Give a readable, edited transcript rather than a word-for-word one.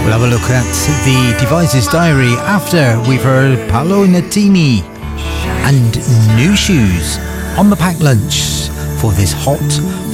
We'll have a look at the Devices Diary after we've heard Paolo Nutini and New Shoes on the packed lunch for this hot